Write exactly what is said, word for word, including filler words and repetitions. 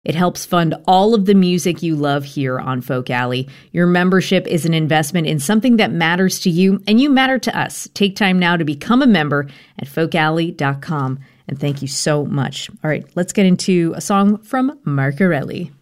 It helps fund all of the music you love here on Folk Alley. Your membership is an investment in something that matters to you, and you matter to us. Take time now to become a member at folk alley dot com. And thank you so much. All right, let's get into a song from Marcarelli.